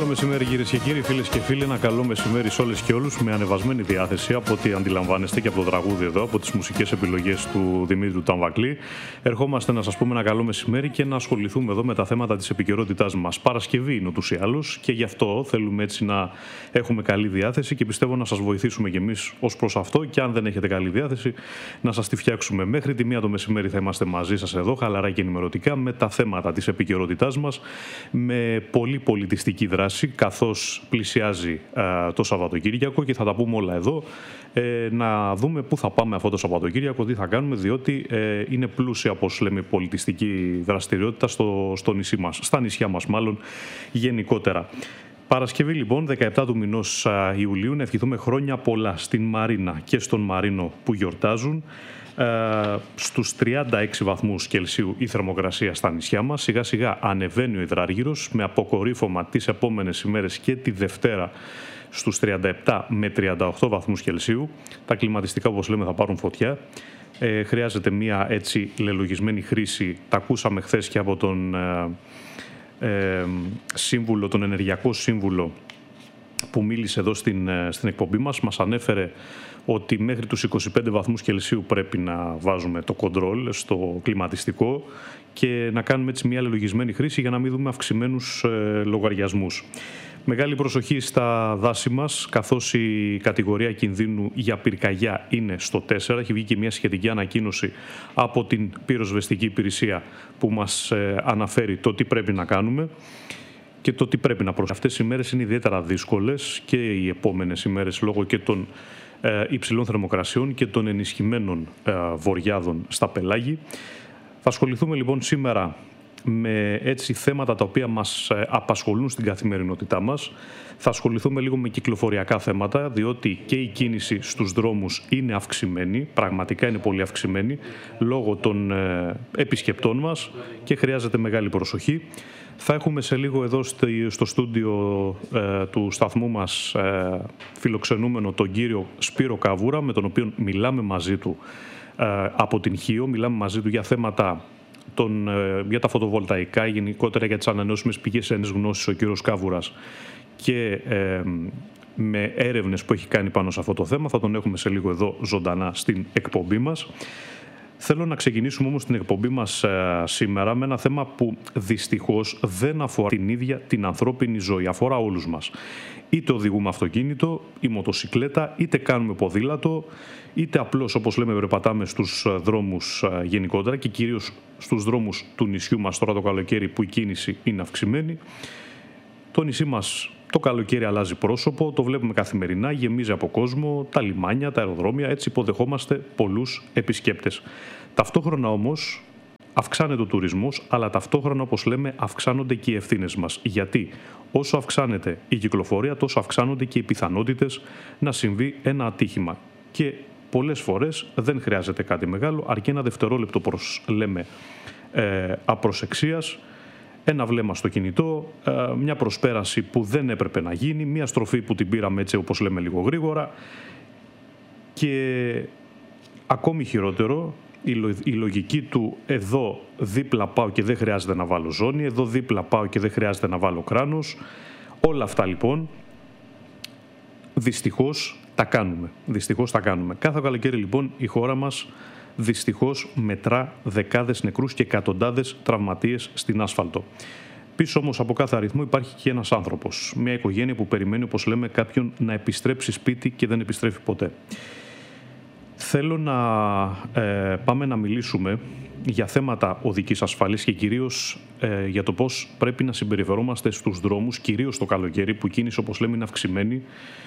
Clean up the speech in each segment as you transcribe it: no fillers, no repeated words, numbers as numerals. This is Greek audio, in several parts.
Καλό μεσημέρι κυρίες και κύριοι, φίλες και φίλοι. Ένα καλό μεσημέρι σε όλες και όλους, με ανεβασμένη διάθεση από ό,τι αντιλαμβάνεστε και από το τραγούδι εδώ, από τις μουσικές επιλογές του Δημήτρου Ταμβακλή. Ερχόμαστε να σας πούμε ένα καλό μεσημέρι και να ασχοληθούμε εδώ με τα θέματα της επικαιρότητάς μας. Παρασκευή είναι ούτως ή άλλως και γι' αυτό θέλουμε έτσι να έχουμε καλή διάθεση και πιστεύω να σας βοηθήσουμε κι εμείς ως προς αυτό. Και αν δεν έχετε καλή διάθεση, να σας τη φτιάξουμε. Μέχρι τη 1 το μεσημέρι θα είμαστε μαζί σας εδώ, χαλαρά και ενημερωτικά, με τα θέματα της επικαιρότητάς μας, με πολύ πολιτιστική δράση, καθώς πλησιάζει το Σαββατοκύριακο και θα τα πούμε όλα εδώ, να δούμε πού θα πάμε αυτό το Σαββατοκύριακο, τι θα κάνουμε, διότι είναι πλούσια, όπως λέμε, πολιτιστική δραστηριότητα στο νησί μας, στα νησιά μας μάλλον γενικότερα. Παρασκευή λοιπόν, 17 του μηνός Ιουλίου, να ευχηθούμε χρόνια πολλά στην Μαρίνα και στον Μαρίνο που γιορτάζουν. Στους 36 βαθμούς Κελσίου η θερμοκρασία στα νησιά μας. Σιγά σιγά ανεβαίνει ο υδράργυρος, με αποκορύφωμα τις επόμενες ημέρες και τη Δευτέρα στους 37 με 38 βαθμούς Κελσίου. Τα κλιματιστικά, όπως λέμε, θα πάρουν φωτιά. Χρειάζεται μια έτσι λελογισμένη χρήση. Τα ακούσαμε χθες και από τον σύμβουλο, τον ενεργειακό σύμβουλο που μίλησε εδώ στην εκπομπή μας. Μας ανέφερε ότι μέχρι τους 25 βαθμούς Κελσίου πρέπει να βάζουμε το κοντρόλ στο κλιματιστικό και να κάνουμε έτσι μια αλληλογισμένη χρήση για να μην δούμε αυξημένους λογαριασμούς. Μεγάλη προσοχή στα δάση μας, καθώς η κατηγορία κινδύνου για πυρκαγιά είναι στο 4. Έχει βγει και μια σχετική ανακοίνωση από την πυροσβεστική υπηρεσία που μας αναφέρει το τι πρέπει να κάνουμε και το τι πρέπει να προσέχουμε. Αυτές οι ημέρες είναι ιδιαίτερα δύσκολες και οι επόμενες ημέρες λόγω και των υψηλών θερμοκρασιών και των ενισχυμένων βοριάδων στα πελάγη. Θα ασχοληθούμε λοιπόν σήμερα με έτσι θέματα τα οποία μας απασχολούν στην καθημερινότητά μας. Θα ασχοληθούμε λίγο με κυκλοφοριακά θέματα, διότι και η κίνηση στους δρόμους είναι αυξημένη, πραγματικά είναι πολύ αυξημένη, λόγω των επισκεπτών μας και χρειάζεται μεγάλη προσοχή. Θα έχουμε σε λίγο εδώ στο στούντιο του σταθμού μας φιλοξενούμενο τον κύριο Σπύρο Καβούρα, με τον οποίο μιλάμε μαζί του από την ΧΙΟ. Μιλάμε μαζί του για θέματα για τα φωτοβολταϊκά, γενικότερα για τις ανανεώσιμες πηγές ενέργειας γνώσης ο κύριος Καβούρας και με έρευνες που έχει κάνει πάνω σε αυτό το θέμα. Θα τον έχουμε σε λίγο εδώ ζωντανά στην εκπομπή μας. Θέλω να ξεκινήσουμε όμως την εκπομπή μας σήμερα με ένα θέμα που δυστυχώς δεν αφορά την ίδια την ανθρώπινη ζωή, αφορά όλους μας. Είτε οδηγούμε αυτοκίνητο ή μοτοσικλέτα, είτε κάνουμε ποδήλατο, είτε απλώς, όπως λέμε, περπατάμε στους δρόμους γενικότερα και κυρίως στους δρόμους του νησιού μας τώρα το καλοκαίρι που η κίνηση είναι αυξημένη. Το νησί μας το καλοκαίρι αλλάζει πρόσωπο, το βλέπουμε καθημερινά, γεμίζει από κόσμο, τα λιμάνια, τα αεροδρόμια, έτσι υποδεχόμαστε πολλούς επισκέπτες. Ταυτόχρονα όμως αυξάνεται ο τουρισμός, αλλά ταυτόχρονα, όπως λέμε, αυξάνονται και οι ευθύνες μας. Γιατί όσο αυξάνεται η κυκλοφορία, τόσο αυξάνονται και οι πιθανότητες να συμβεί ένα ατύχημα. Και πολλές φορές δεν χρειάζεται κάτι μεγάλο, αρκεί ένα δευτερόλεπτο απροσεξίας, ένα βλέμμα στο κινητό, μια προσπέραση που δεν έπρεπε να γίνει, μια στροφή που την πήραμε έτσι, όπως λέμε, λίγο γρήγορα. Και ακόμη χειρότερο, η λογική του εδώ δίπλα πάω και δεν χρειάζεται να βάλω ζώνη, εδώ δίπλα πάω και δεν χρειάζεται να βάλω κράνος. Όλα αυτά λοιπόν δυστυχώς τα κάνουμε. Κάθε καλοκαίρι λοιπόν η χώρα μας δυστυχώς μετρά δεκάδες νεκρούς και εκατοντάδες τραυματίες στην άσφαλτο. Πίσω όμως από κάθε αριθμό υπάρχει και ένας άνθρωπος, μια οικογένεια που περιμένει, όπως λέμε, κάποιον να επιστρέψει σπίτι και δεν επιστρέφει ποτέ. Θέλω να πάμε να μιλήσουμε για θέματα οδικής ασφάλειας και κυρίως για το πώς πρέπει να συμπεριφερόμαστε στους δρόμους, κυρίως το καλοκαίρι που η κίνηση, όπως λέμε, είναι αυξημένη.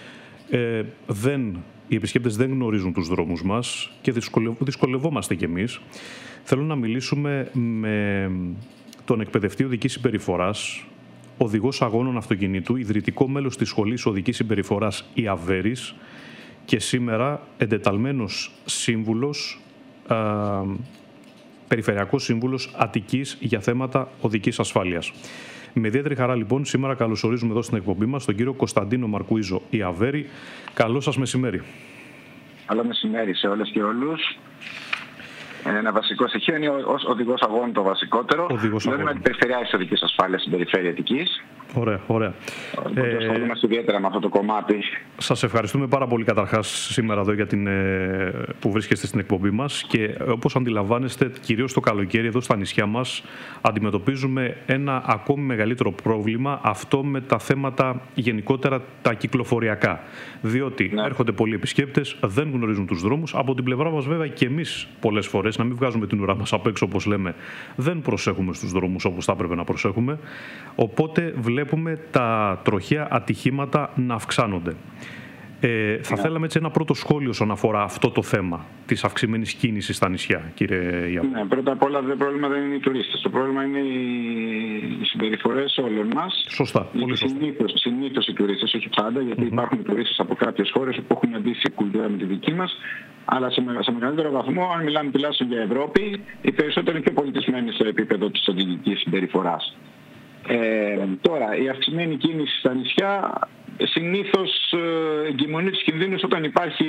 Οι επισκέπτες δεν γνωρίζουν τους δρόμους μας και δυσκολευόμαστε κι εμείς. Θέλω να μιλήσουμε με τον εκπαιδευτή οδικής συμπεριφοράς, οδηγός αγώνων αυτοκινήτου, ιδρυτικό μέλος της Σχολής Οδικής Συμπεριφοράς η Αβέρης και σήμερα εντεταλμένος σύμβουλος, περιφερειακός σύμβουλος Αττικής για θέματα οδικής ασφάλειας. Με ιδιαίτερη χαρά λοιπόν σήμερα καλωσορίζουμε εδώ στην εκπομπή μας τον κύριο Κωνσταντίνο Μαρκουίζο η Αβέρη. Καλό σας μεσημέρι. Καλό μεσημέρι σε όλες και όλους. ένα βασικό στοιχείο. Είναι ως οδηγός αγώνων το βασικότερο. Δηλαδή με την περιφερειάρχηση οδικής ασφάλειας στην περιφέρεια Αττικής. Ωραία, ωραία. Ασχολούμαστε ιδιαίτερα με αυτό το κομμάτι. Σας ευχαριστούμε πάρα πολύ καταρχάς σήμερα εδώ για που βρίσκεστε στην εκπομπή μας, και όπως αντιλαμβάνεστε, κυρίως το καλοκαίρι εδώ στα νησιά μας αντιμετωπίζουμε ένα ακόμη μεγαλύτερο πρόβλημα, αυτό με τα θέματα γενικότερα τα κυκλοφοριακά. Διότι έρχονται πολλοί επισκέπτες, δεν γνωρίζουν τους δρόμους. Από την πλευρά μας βέβαια και εμείς πολλές φορές, να μην βγάζουμε την ουρά μας απ' έξω όπως λέμε, δεν προσέχουμε στους δρόμους όπως θα έπρεπε να προσέχουμε. Οπότε βλέπουμε τα τροχαία ατυχήματα να αυξάνονται. Θα θέλαμε έτσι ένα πρώτο σχόλιο όσον αφορά αυτό το θέμα της αυξημένης κίνησης στα νησιά, κύριε Ιαππό. Ναι, πρώτα απ' όλα το πρόβλημα δεν είναι οι τουρίστες. Το πρόβλημα είναι οι συμπεριφορές όλων μας. Σωστά. Πολύ σωστά. Συνήθως οι τουρίστες, όχι πάντα, γιατί υπάρχουν τουρίστες από κάποιες χώρες που έχουν αντίστοιχη κουλτούρα με τη δική μας. Αλλά σε μεγαλύτερο βαθμό, αν μιλάμε τουλάχιστον για Ευρώπη, οι περισσότεροι είναι πιο πολιτισμένοι στο επίπεδο της οδηγικής συμπεριφοράς. Τώρα, η αυξημένη κίνηση στα νησιά συνήθως εγκυμονεί τους κινδύνους όταν υπάρχει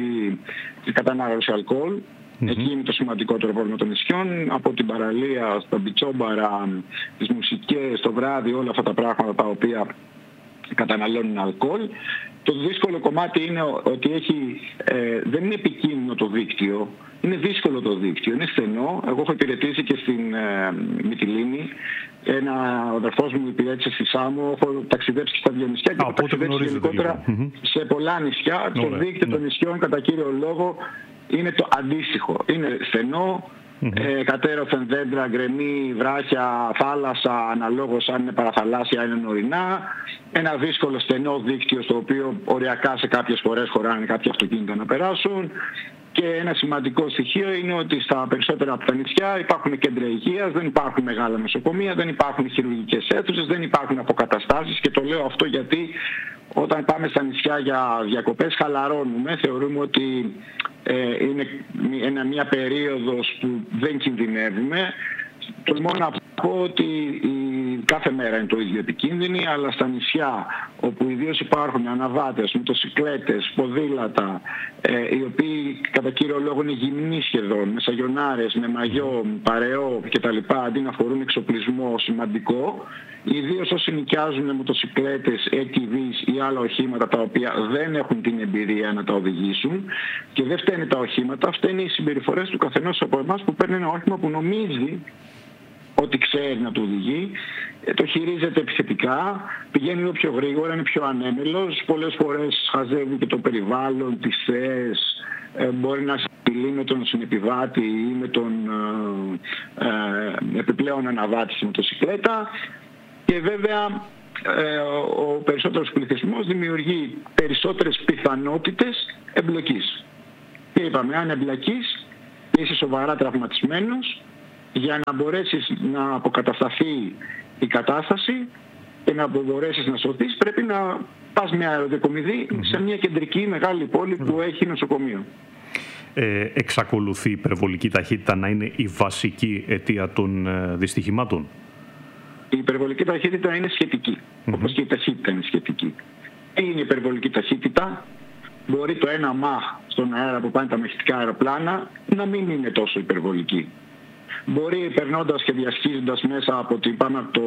η κατανάλωση αλκοόλ. Εκεί είναι το σημαντικότερο πρόβλημα των νησιών. Από την παραλία, στα μπιτσόμπαρα, τις μουσικές, το βράδυ, όλα αυτά τα πράγματα τα οποία καταναλώνουν αλκοόλ. Το δύσκολο κομμάτι είναι ότι δεν είναι επικίνδυνο το δίκτυο. Είναι δύσκολο το δίκτυο, είναι στενό. Εγώ έχω υπηρετήσει και στην Μυτιλήνη. Ο αδερφός μου υπηρέτησε στη Σάμο. Έχω ταξιδέψει και στα δύο νησιά και έχω ταξιδέψει γενικότερα σε πολλά νησιά. Το δίκτυο των νησιών κατά κύριο λόγο είναι το αντίστοιχο. Είναι στενό. Κατέρωθεν δέντρα, γκρεμί, βράχια, θάλασσα, αναλόγως αν είναι παραθαλάσσια, είναι ορεινά. Ένα δύσκολο στενό δίκτυο στο οποίο οριακά σε κάποιες φορές χωράνε κάποια αυτοκίνητα να περάσουν. Και ένα σημαντικό στοιχείο είναι ότι στα περισσότερα από τα νησιά υπάρχουν κέντρα υγείας, δεν υπάρχουν μεγάλα νοσοκομεία, δεν υπάρχουν χειρουργικές αίθουσες, δεν υπάρχουν αποκαταστάσεις. Και το λέω αυτό γιατί όταν πάμε στα νησιά για διακοπές χαλαρώνουμε, θεωρούμε ότι είναι μια περίοδος που δεν κινδυνεύουμε. Τολμώ να πω ότι κάθε μέρα είναι το ίδιο επικίνδυνη, αλλά στα νησιά όπου ιδίως υπάρχουν αναβάτες, μοτοσικλέτες, ποδήλατα, οι οποίοι κατά κύριο λόγο είναι γυμνοί σχεδόν, με σαγιονάρες, με μαγιό, παρεό κτλ., αντί να φορούν εξοπλισμό σημαντικό, ιδίως όσοι νοικιάζουν μοτοσικλέτες, ATVs ή άλλα οχήματα τα οποία δεν έχουν την εμπειρία να τα οδηγήσουν, και δεν φταίνε τα οχήματα, φταίνε οι συμπεριφορές του καθενός από εμάς που παίρνει ένα όχημα που νομίζει ότι ξέρει να το οδηγεί, το χειρίζεται επιθετικά, πηγαίνει λίγο πιο γρήγορα, είναι πιο ανέμελος, πολλές φορές χαζεύει και το περιβάλλον, τις θέες, μπορεί να συμπηλεί με τον συνεπιβάτη ή με τον επιπλέον αναβάτη στη μοτοσικλέτα, και βέβαια ο περισσότερος πληθυσμός δημιουργεί περισσότερες πιθανότητες εμπλοκής. Και είπαμε, αν εμπλακείς και είσαι σοβαρά τραυματισμένος, για να μπορέσεις να αποκατασταθεί η κατάσταση και να μπορέσεις να σωθείς, πρέπει να πας με αεροδεκομιδή σε μια κεντρική μεγάλη πόλη που έχει νοσοκομείο. Εξακολουθεί η υπερβολική ταχύτητα να είναι η βασική αιτία των δυστυχημάτων? Η υπερβολική ταχύτητα είναι σχετική, όπως και η ταχύτητα είναι σχετική. Τι είναι η υπερβολική ταχύτητα? Μπορεί το ένα μαχ στον αέρα που πάνε τα μαχητικά αεροπλάνα να μην είναι τόσο υπερβολική. Μπορεί περνώντας και διασχίζοντας μέσα από το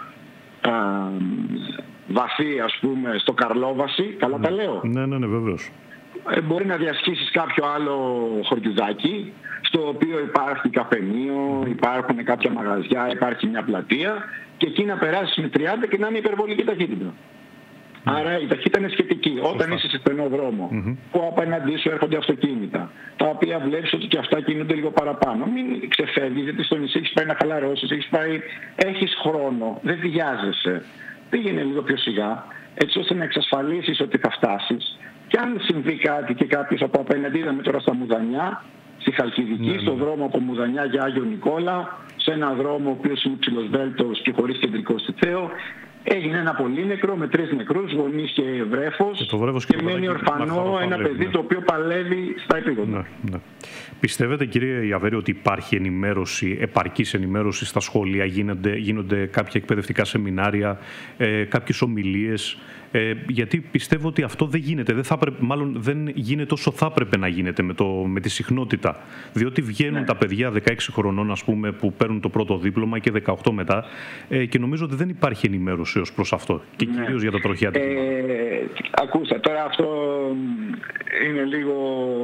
βαθύ, ας πούμε, στο Καρλόβαση, καλά τα λέω. Ναι, βεβαίως. Μπορεί να διασχίσεις κάποιο άλλο χωριουδάκι, στο οποίο υπάρχει καφενείο, υπάρχουν κάποια μαγαζιά, υπάρχει μια πλατεία, και εκεί να περάσεις με 30 και να είναι υπερβολική ταχύτητα. Άρα η ταχύτητα είναι σχετική. Όταν είσαι σε στενό δρόμο, που απέναντί σου έρχονται αυτοκίνητα, τα οποία βλέπεις ότι και αυτά κινούνται λίγο παραπάνω, μην ξεφεύγεις, γιατί στο νησί έχεις πάει να χαλαρώσεις, έχεις χρόνο, δεν βιάζεσαι. Πήγαινε λίγο πιο σιγά, έτσι ώστε να εξασφαλίσεις ότι θα φτάσεις. Και αν συμβεί κάτι και κάποιος από απέναντι, είδαμε τώρα στα Μουδανιά, στη Χαλκιδική, στον δρόμο από Μουδανιά για Άγιο Νικόλα, σε έναν δρόμο ο οποίος είναι ψηλοσβέλτος και χωρίς κεντρικό στιθέο, Έγινε ένα πολύνεκρο με 3 νεκρούς, γονείς και βρέφος, και μένει ορφανό ένα παιδί το οποίο παλεύει στα επίγοντα. Ναι. Πιστεύετε, κύριε Ιαβέρη, ότι υπάρχει ενημέρωση, επαρκής ενημέρωση στα σχολεία, γίνονται κάποια εκπαιδευτικά σεμινάρια, κάποιες ομιλίες? Γιατί πιστεύω ότι αυτό δεν γίνεται, μάλλον δεν γίνεται όσο θα έπρεπε να γίνεται με τη συχνότητα. Διότι βγαίνουν τα παιδιά 16 χρονών, ας πούμε, που παίρνουν το πρώτο δίπλωμα και 18 μετά, και νομίζω ότι δεν υπάρχει ενημέρωση ως προς αυτό, και κυρίως για τα τροχαία ατυχήματα. Ακούστε, τώρα αυτό είναι λίγο,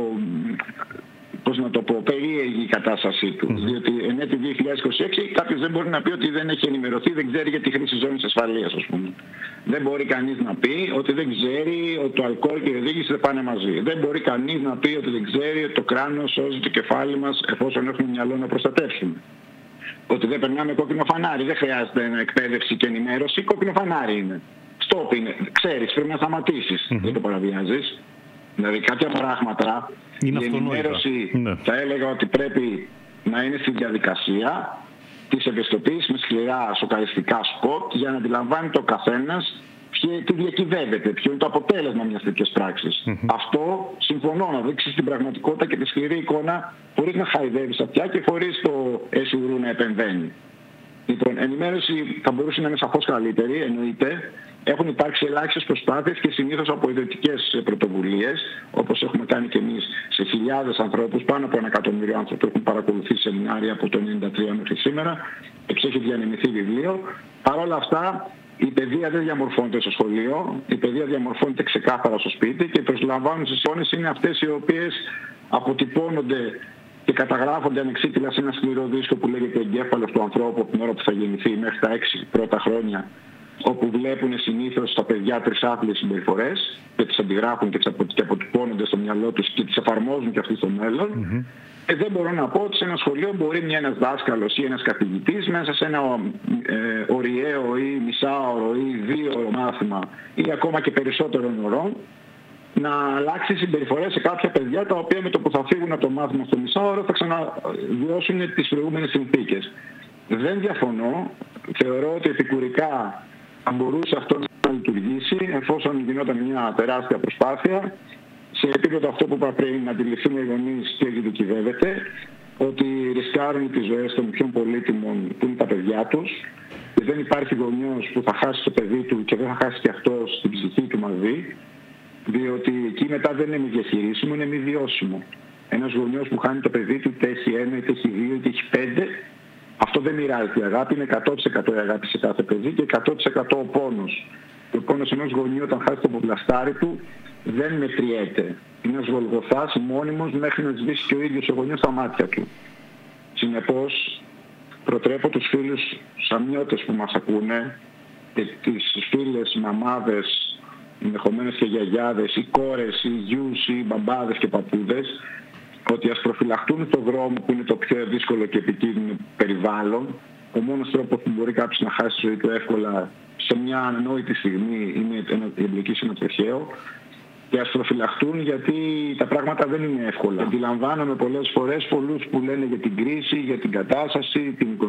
πώς να το πω, περίεργη η κατάστασή του. Διότι εν έτη 2026 κάποιος δεν μπορεί να πει ότι δεν έχει ενημερωθεί, δεν ξέρει για τη χρήση ζώνης ασφαλείας, ας πούμε. Δεν μπορεί κανείς να πει ότι δεν ξέρει ότι το αλκοόλ και η οδήγηση δεν πάνε μαζί. Δεν μπορεί κανείς να πει ότι δεν ξέρει ότι το κράνος σώζει το κεφάλι μας εφόσον έχουμε μυαλό να προστατεύσουμε. Ότι δεν περνάμε κόκκινο φανάρι, δεν χρειάζεται εκπαίδευση και ενημέρωση, κόκκινο φανάρι είναι. Στόπ είναι. Ξέρεις, πρέπει να σταματήσεις. Δεν το παραβιάζεις. Δηλαδή κάποια πράγματα, η ενημέρωση θα έλεγα ότι πρέπει να είναι στη διαδικασία της ευαισθητοποίησης με σκληρά σοκαριστικά σποτ για να αντιλαμβάνει το καθένας τι διακυβεύεται, ποιο είναι το αποτέλεσμα μιας τέτοιας πράξης. Αυτό συμφωνώ, να δείξεις την πραγματικότητα και τη σκληρή εικόνα χωρίς να χαϊδεύεις αυτιά και χωρίς το αισιουρού να επεμβαίνει. Λοιπόν, ενημέρωση θα μπορούσε να είναι σαφώς καλύτερη, εννοείται. Έχουν υπάρξει ελάχιστες προσπάθειες και συνήθως από ιδιωτικές πρωτοβουλίες, όπως έχουμε κάνει και εμείς σε χιλιάδες ανθρώπους, πάνω από 1 εκατομμύριο άνθρωποι έχουν παρακολουθήσει σεμινάρια από το 1993 μέχρι σήμερα, έχει διανεμηθεί βιβλίο. Παρ' όλα αυτά, η παιδεία δεν διαμορφώνεται στο σχολείο, η παιδεία διαμορφώνεται ξεκάθαρα στο σπίτι και οι προσλαμβάνουσες εικόνες είναι αυτές οι οποίες αποτυπώνονται και καταγράφονται ανεξίτηλα σε ένα σκληρό δίσκο που λέγεται εγκέφαλος του ανθρώπου από την ώρα που θα γεννηθεί μέχρι τα 6 πρώτα χρόνια, όπου βλέπουν συνήθως τα παιδιά τρισάθλιες συμπεριφορές και τις αντιγράφουν και αποτυπώνονται στο μυαλό τους και τις εφαρμόζουν και αυτοί στο μέλλον. Δεν μπορώ να πω ότι σε ένα σχολείο μπορεί ένας δάσκαλος ή ένας καθηγητής μέσα σε ένα ωριαίο ή μισάωρο ή 2ωρο μάθημα ή ακόμα και περισσότερων ωρών να αλλάξει συμπεριφορές σε κάποια παιδιά τα οποία με το που θα φύγουν από το μάθημα στο μισάωρο θα ξαναβιώσουν τις προηγούμενες συνθήκες. Δεν διαφωνώ. Θεωρώ ότι επικουρικά θα μπορούσε αυτό να λειτουργήσει εφόσον γινόταν μια τεράστια προσπάθεια σε επίπεδο αυτό που είπα πριν, να αντιληφθούν οι γονείς τι διακυβεύεται, ότι ρισκάρουν τις ζωές των πιο πολύτιμων που είναι τα παιδιά τους και δεν υπάρχει γονιός που θα χάσει το παιδί του και δεν θα χάσει και αυτός την ψυχή του μαζί, διότι εκεί μετά δεν είναι μη διαχειρίσιμο, είναι μη βιώσιμο. Ένας γονιός που χάνει το παιδί του, είτε έχει 1, είτε έχει 2, είτε έχει 5, αυτό δεν μοιράζεται η αγάπη, είναι 100% η αγάπη σε κάθε παιδί και 100% ο πόνος. Ο πόνος ενός γονιού όταν χάσει το ποπλαστάρι του δεν μετριέται. Είναι ένας γολγοθάς μόνιμος μέχρι να σβήσει και ο ίδιος ο γονιός στα μάτια του. Συνεπώς, προτρέπω τους φίλους σαμιώτες που μας ακούνε και τις φίλες μαμάδες, ενδεχομένως και γιαγιάδες, ή κόρες, ή γιους, ή μπαμπάδες και παππούδες, ότι ας προφυλαχτούν στον δρόμο που είναι το πιο δύσκολο και επικίνδυνο περιβάλλον. Ο μόνος τρόπος που μπορεί κάποιος να χάσει τη ζωή του εύκολα σε μια ανόητη στιγμή είναι η εμπλοκή σε ένα τροχαίο. Και ας προφυλαχτούν γιατί τα πράγματα δεν είναι εύκολα. Αντιλαμβάνομαι πολλές φορές πολλούς που λένε για την κρίση, για την κατάσταση, την